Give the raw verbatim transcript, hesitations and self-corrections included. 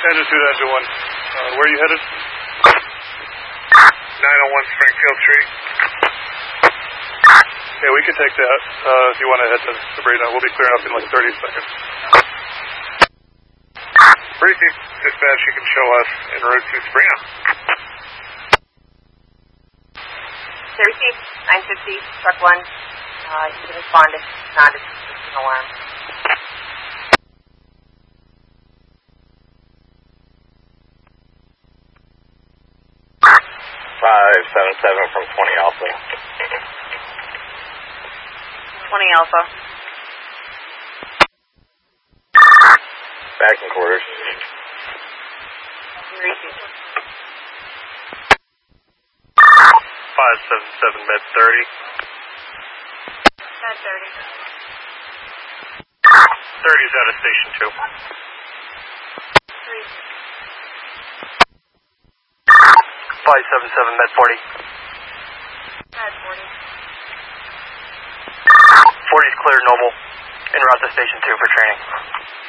Engine two to engine one. Uh, where are you headed? nine oh one Springfield Street. Yeah, we can take that uh, if you want to head to Sabrina. We'll be clearing up in like thirty seconds. Briefing dispatch, you can show us en route to Sabrina. Received, nine fifty, truck one. Uh, you can respond if not, it's an alarm. five seven seven from twenty Alpha. twenty Alpha. Back in quarters. Received. five seven seven, med thirty. Med thirty. thirty is out of station two. Three. five seven seven, med forty. Med forty. forty is clear, normal. En route to station two for training.